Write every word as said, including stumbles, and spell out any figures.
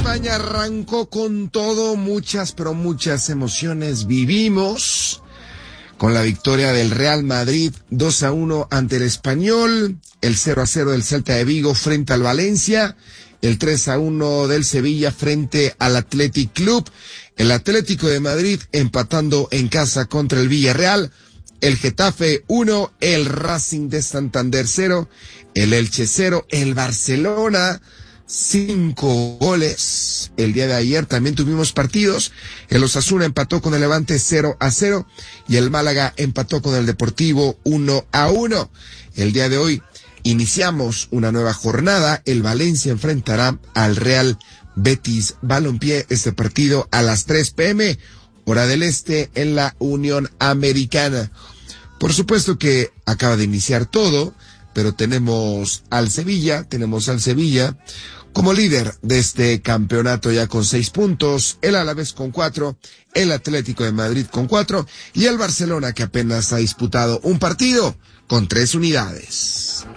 España arrancó con todo, muchas, pero muchas emociones vivimos con la victoria del Real Madrid dos a uno ante el Español, el cero a cero del Celta de Vigo frente al Valencia, el tres a uno del Sevilla frente al Athletic Club, el Atlético de Madrid empatando en casa contra el Villarreal, el Getafe uno, el Racing de Santander cero, el Elche cero, el Barcelona cinco goles. El día de ayer también tuvimos partidos. El Osasuna empató con el Levante cero a cero y el Málaga empató con el Deportivo uno a uno. El día de hoy iniciamos una nueva jornada. El Valencia enfrentará al Real Betis Balompié. Este partido a las tres pm, hora del este, en la Unión Americana. Por supuesto que acaba de iniciar todo, pero tenemos al Sevilla, tenemos al Sevilla como líder de este campeonato ya con seis puntos, el Alavés con cuatro, el Atlético de Madrid con cuatro y el Barcelona que apenas ha disputado un partido con tres unidades.